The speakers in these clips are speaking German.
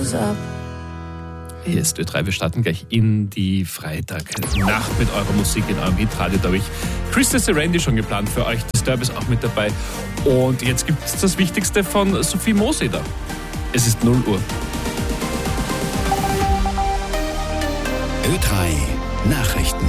Hier ist Ö3, wir starten gleich in die Freitagnacht mit eurer Musik in eurem Hitradio. Da habe ich Krista Serendi schon geplant für euch. Disturb ist auch mit dabei. Und jetzt gibt es das Wichtigste von Sophie Moseder. Es ist 0 Uhr. Ö3 Nachrichten.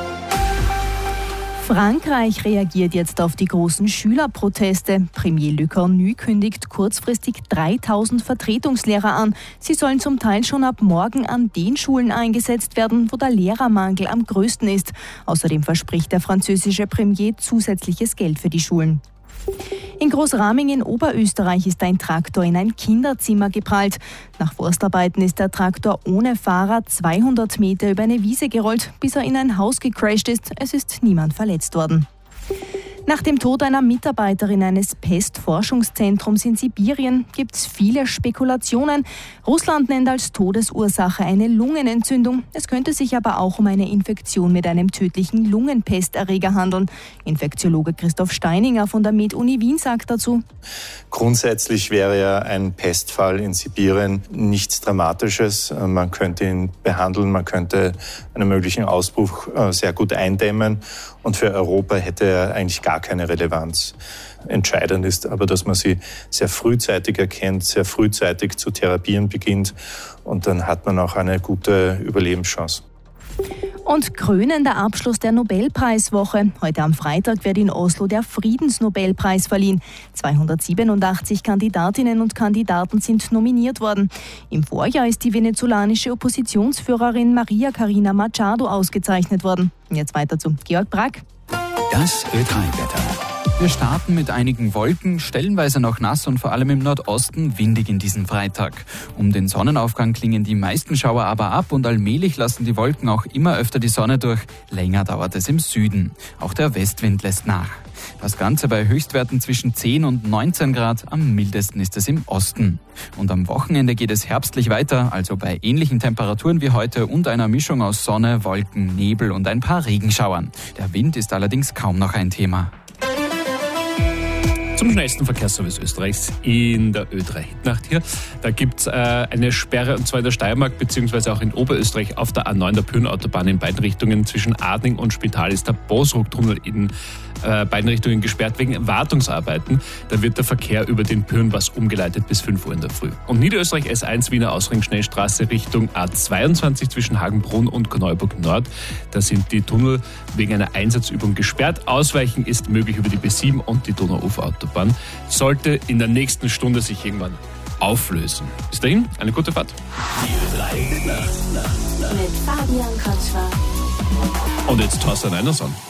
Frankreich reagiert jetzt auf die großen Schülerproteste. Premier Le Cornu kündigt kurzfristig 3000 Vertretungslehrer an. Sie sollen zum Teil schon ab morgen an den Schulen eingesetzt werden, wo der Lehrermangel am größten ist. Außerdem verspricht der französische Premier zusätzliches Geld für die Schulen. In Großraming in Oberösterreich ist ein Traktor in ein Kinderzimmer geprallt. Nach Forstarbeiten ist der Traktor ohne Fahrer 200 Meter über eine Wiese gerollt, bis er in ein Haus gecrasht ist. Es ist niemand verletzt worden. Nach dem Tod einer Mitarbeiterin eines Pestforschungszentrums in Sibirien gibt es viele Spekulationen. Russland nennt als Todesursache eine Lungenentzündung. Es könnte sich aber auch um eine Infektion mit einem tödlichen Lungenpesterreger handeln. Infektiologe Christoph Steininger von der Med-Uni Wien sagt dazu: Grundsätzlich wäre ja ein Pestfall in Sibirien nichts Dramatisches. Man könnte ihn behandeln, man könnte einen möglichen Ausbruch sehr gut eindämmen. Und für Europa hätte er eigentlich gar keine Relevanz. Entscheidend ist aber, dass man sie sehr frühzeitig erkennt, sehr frühzeitig zu therapieren beginnt. Und dann hat man auch eine gute Überlebenschance. Und krönender Abschluss der Nobelpreiswoche. Heute am Freitag wird in Oslo der Friedensnobelpreis verliehen. 287 Kandidatinnen und Kandidaten sind nominiert worden. Im Vorjahr ist die venezolanische Oppositionsführerin Maria Corina Machado ausgezeichnet worden. Jetzt weiter zu Georg Brack. Das Ö3-Wetter. Wir starten mit einigen Wolken, stellenweise noch nass und vor allem im Nordosten windig in diesem Freitag. Um den Sonnenaufgang klingen die meisten Schauer aber ab und allmählich lassen die Wolken auch immer öfter die Sonne durch. Länger dauert es im Süden. Auch der Westwind lässt nach. Das Ganze bei Höchstwerten zwischen 10 und 19 Grad, am mildesten ist es im Osten. Und am Wochenende geht es herbstlich weiter, also bei ähnlichen Temperaturen wie heute und einer Mischung aus Sonne, Wolken, Nebel und ein paar Regenschauern. Der Wind ist allerdings kaum noch ein Thema. Zum schnellsten Verkehrsservice Österreichs in der Ö3-Hitnacht hier. Da gibt es eine Sperre, und zwar in der Steiermark bzw. auch in Oberösterreich auf der A9 der Pyreneautobahn in beiden Richtungen. Zwischen Adning und Spital ist der Bosruck-Tunnel in beiden Richtungen gesperrt wegen Wartungsarbeiten. Da wird der Verkehr über den Pyrenpass umgeleitet bis 5 Uhr in der Früh. Und Niederösterreich S1 Wiener Ausring-Schnellstraße Richtung A22 zwischen Hagenbrunn und Korneuburg Nord. Da sind die Tunnel wegen einer Einsatzübung gesperrt. Ausweichen ist möglich über die B7 und die Donauuferautobahn. Sollte in der nächsten Stunde sich irgendwann auflösen. Bis dahin, eine gute Fahrt. Mit Fabian Kotschwar. Und jetzt Thorsten Einerson.